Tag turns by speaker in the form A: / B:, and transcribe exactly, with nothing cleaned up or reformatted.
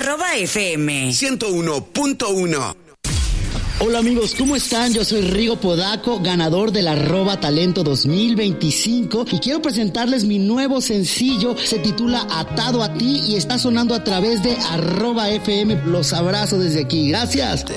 A: Arroba F M
B: ciento uno punto uno.
C: Hola amigos, ¿cómo están? Yo soy Rigo Podaco, ganador del Arroba Talento dos mil veinticinco, y quiero presentarles mi nuevo sencillo. Se titula Atado a ti y está sonando a través de Arroba F M. Los abrazo desde aquí. Gracias.
B: Te